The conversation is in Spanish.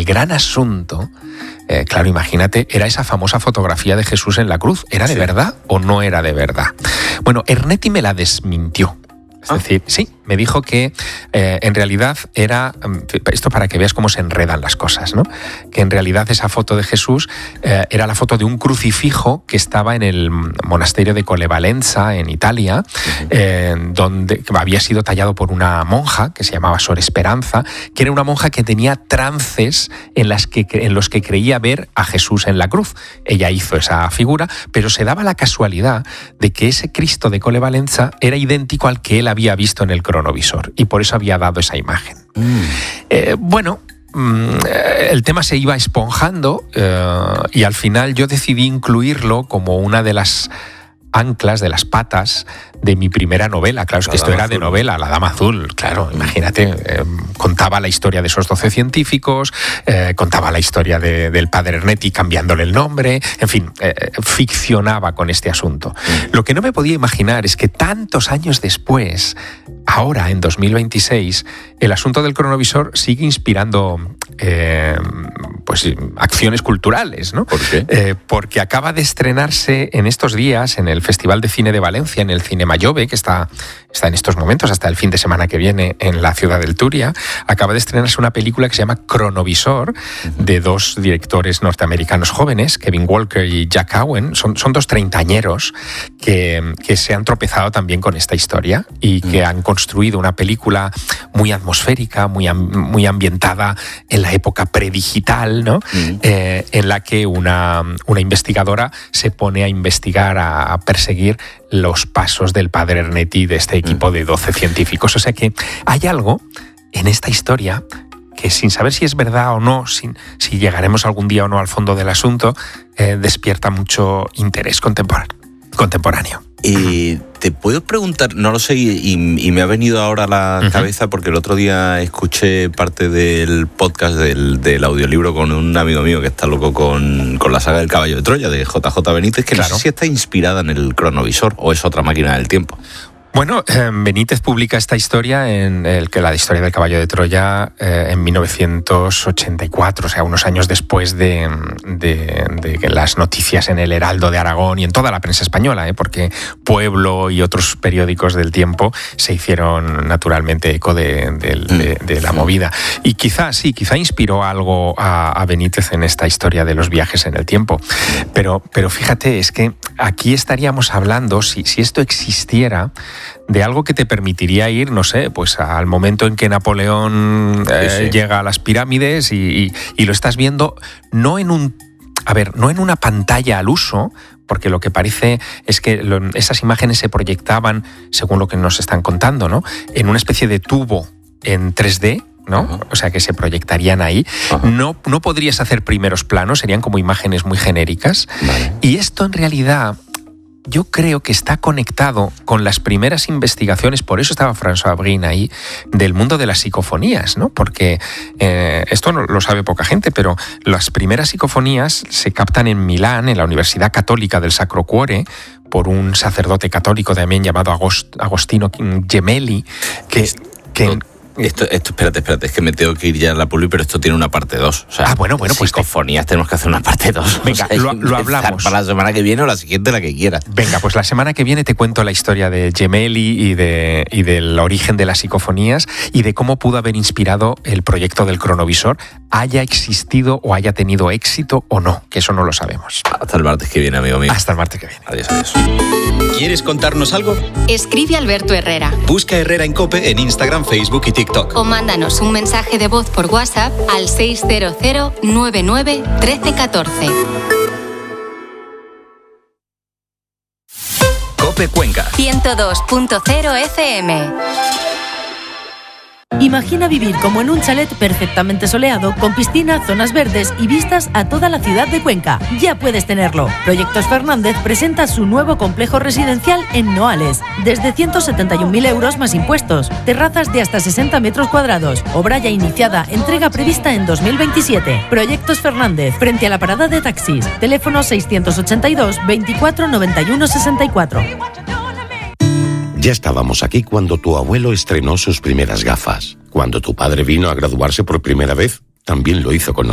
el gran asunto, claro, imagínate, era esa famosa fotografía de Jesús en la cruz. ¿Era de verdad o no era de verdad? Bueno, Ernetti me la desmintió. Es decir, sí, me dijo que en realidad era, esto para que veas cómo se enredan las cosas, ¿no? Que en realidad esa foto de Jesús era la foto de un crucifijo que estaba en el monasterio de Collevalenza, en Italia, donde había sido tallado por una monja que se llamaba Sor Esperanza, que era una monja que tenía trances en los que creía ver a Jesús en la cruz. Ella hizo esa figura, pero se daba la casualidad de que ese Cristo de Collevalenza era idéntico al que él había visto en el cronovisor y por eso había dado esa imagen. El tema se iba esponjando y al final yo decidí incluirlo como una de las anclas, de las patas de mi primera novela. Claro, es que esto era de novela, La Dama Azul. Claro, imagínate, contaba la historia de esos 12 científicos, contaba la historia del padre Ernetti cambiándole el nombre, en fin, ficcionaba con este asunto. Lo que no me podía imaginar es que tantos años después, ahora en 2026, el asunto del cronovisor sigue inspirando acciones culturales, ¿no? ¿Por qué? Porque acaba de estrenarse en estos días en el Festival de Cine de Valencia, en el Cinema Jove, que está en estos momentos, hasta el fin de semana que viene, en la ciudad del Túria. Acaba de estrenarse una película que se llama Cronovisor, de dos directores norteamericanos jóvenes, Kevin Walker y Jack Owen. Son dos treintañeros que se han tropezado también con esta historia y que han construido una película muy atmosférica, muy ambientada en la época predigital, ¿no? En la que una investigadora se pone a investigar, a perseguir los pasos del padre Ernetti, de este equipo de 12 científicos. O sea que hay algo en esta historia que, sin saber si es verdad o no, si llegaremos algún día o no al fondo del asunto, despierta mucho interés contemporáneo. Te puedo preguntar, no lo sé, y me ha venido ahora a la cabeza porque el otro día escuché parte del podcast del audiolibro con un amigo mío que está loco con la saga del Caballo de Troya, de JJ Benítez, que claro, no sé si está inspirada en el cronovisor o es otra máquina del tiempo. Bueno, Benítez publica esta historia, la historia del Caballo de Troya, en 1984, o sea, unos años después de las noticias en el Heraldo de Aragón y en toda la prensa española, porque Pueblo y otros periódicos del tiempo se hicieron naturalmente eco de la movida. Y quizá inspiró algo a Benítez en esta historia de los viajes en el tiempo. Pero fíjate, es que aquí estaríamos hablando, si esto existiera, de algo que te permitiría ir, no sé, pues al momento en que Napoleón llega a las pirámides y lo estás viendo no en una pantalla al uso, porque lo que parece es que esas imágenes se proyectaban, según lo que nos están contando, ¿no?, en una especie de tubo en 3D, ¿no? Uh-huh. O sea, que se proyectarían ahí. Uh-huh. No podrías hacer primeros planos, serían como imágenes muy genéricas. Vale. Y esto en realidad yo creo que está conectado con las primeras investigaciones, por eso estaba François Brin ahí, del mundo de las psicofonías, ¿no? Porque esto no lo sabe poca gente, pero las primeras psicofonías se captan en Milán, en la Universidad Católica del Sacro Cuore, por un sacerdote católico también llamado Agostino Gemelli, que Esto, espérate, es que me tengo que ir ya a la publi, pero esto tiene una parte 2. O sea, bueno, pues psicofonías tenemos que hacer una parte 2. Venga, o sea, lo hablamos. Para la semana que viene o la siguiente, la que quieras. Venga, pues la semana que viene te cuento la historia de Gemelli y del origen de las psicofonías y de cómo pudo haber inspirado el proyecto del cronovisor, haya existido o haya tenido éxito o no, que eso no lo sabemos. Hasta el martes que viene, amigo mío. Hasta el martes que viene. Adiós. ¿Quieres contarnos algo? Escribe a Alberto Herrera. Busca Herrera en COPE en Instagram, Facebook y TikTok. O mándanos un mensaje de voz por WhatsApp al 600 99 13 14. COPE Cuenca 102.0 FM. Imagina vivir como en un chalet perfectamente soleado, con piscina, zonas verdes y vistas a toda la ciudad de Cuenca. Ya puedes tenerlo. Proyectos Fernández presenta su nuevo complejo residencial en Noales, desde 171.000 euros más impuestos. Terrazas de hasta 60 metros cuadrados. Obra ya iniciada, entrega prevista en 2027. Proyectos Fernández, frente a la parada de taxis. Teléfono 682 24 91 64. Ya estábamos aquí cuando tu abuelo estrenó sus primeras gafas. Cuando tu padre vino a graduarse por primera vez, también lo hizo con nosotros.